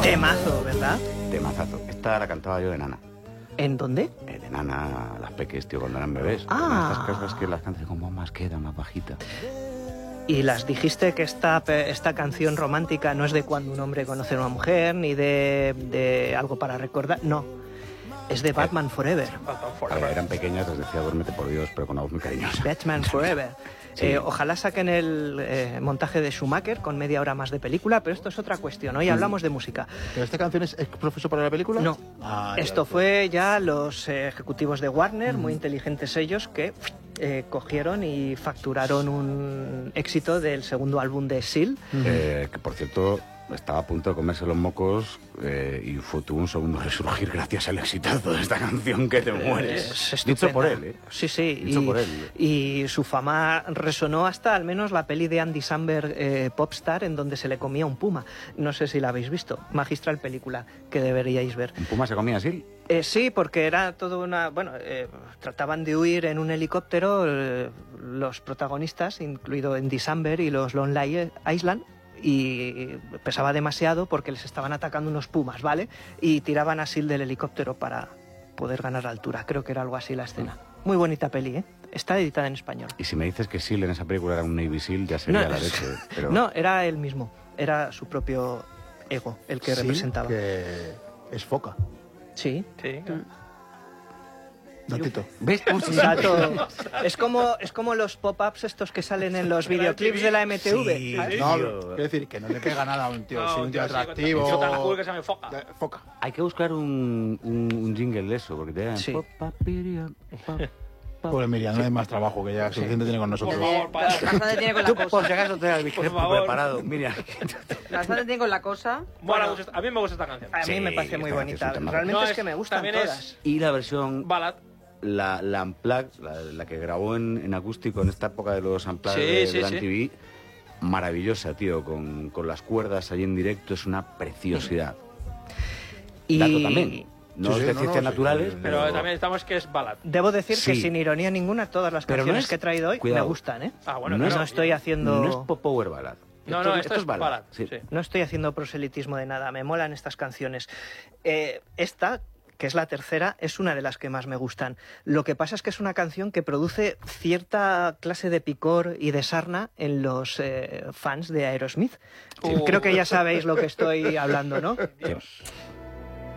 Temazo, ¿verdad? Temazazo. Esta la cantaba yo de nana. ¿En dónde? De nana, las peques, tío, cuando eran bebés. Ah. Estas cosas que las cantas como más queda, más bajita. Y las dijiste que esta canción romántica no es de cuando un hombre conoce a una mujer, ni de algo para recordar, no. Es de Batman Forever. Eran pequeñas, les decía, duérmete por Dios, pero con una voz muy cariñosa. Batman Forever. Sí. Ojalá saquen el montaje de Schumacher con media hora más de película, pero esto es otra cuestión. Hoy hablamos de música. ¿Pero esta canción es profeso para la película? No. Esto fue ya los ejecutivos de Warner, muy inteligentes ellos, que cogieron y facturaron un éxito del segundo álbum de Seal. Que, por cierto, estaba a punto de comerse los mocos y tuvo un segundo resurgir gracias al exitazo de esta canción que te mueres. Es Dicho por estupenda. él, ¿eh? Sí, sí. Dicho por él. Y su fama resonó hasta al menos la peli de Andy Samberg, Popstar, en donde se le comía un puma. No sé si la habéis visto. Magistral película que deberíais ver. ¿Un puma se comía así? Sí, porque era todo una... Bueno, trataban de huir en un helicóptero los protagonistas, incluido Andy Samberg y los Lonely Island, y pesaba demasiado porque les estaban atacando unos pumas, ¿vale? Y tiraban así del helicóptero para poder ganar altura. Creo que era algo así la escena. Muy bonita peli, ¿eh? Está editada en español. Y si me dices que Seal en esa película era un Navy Seal, ya sería la leche. Pero... No, era él mismo. Era su propio ego el que representaba. Que es foca. Sí. Datito. ¿Ves cómo se Dato. Es como los pop-ups estos que salen en los videoclips de la MTV. Sí, ¿sabes? No, quiero decir que no le pega nada a un tío, No, si un tío sí, atractivo. un tío tan cool que se llama Foca. Foca. Hay que buscar un jingle de eso, porque te dan... Sí. Pobre Miriam, no hay más trabajo que ya suficiente tiene con nosotros. Por favor, payaso. Bastante tiene con la Tú, por cosa. si acaso, te das el Por favor. preparado. Mira. Bastante tiene con la cosa. Bueno, a mí me gusta esta canción. A mí Sí, me parece muy esta bonita. canción es un Realmente temazo. es que me gustan También es- todas. Y la versión... Ballad. La Unplugged, la que grabó en acústico en esta época de los Unplugged Sí, de sí, MTV, maravillosa, tío, con las cuerdas allí en directo, es una preciosidad. Y Dato también, no Sí, sí, de no, ciencias no, naturales, sí, Pero también estamos que es Ballad. debo decir que Sí. sin ironía ninguna, todas las Pero no canciones es- que he traído hoy cuidado. me gustan, ¿eh? Ah, bueno, no, claro. No estoy haciendo... no es pop power ballad. No, esto es ballad. Sí. Sí. No estoy haciendo proselitismo de nada, me molan estas canciones. Esta, que es la tercera, es una de las que más me gustan. Lo que pasa es que es una canción que produce cierta clase de picor y de sarna en los fans de Aerosmith. Creo que ya sabéis lo que estoy hablando, ¿no? Dios.